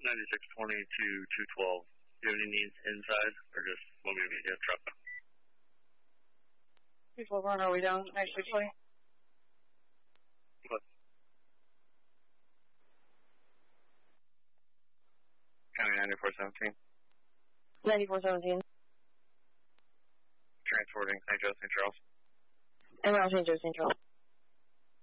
9620 to 212. Do you have any needs inside, or just want me to meet you at truck? 212, are we down? Actually, play. What? County 9417. 9417. Transporting St. Joe, St. Charles. And St. Joe, St. Charles.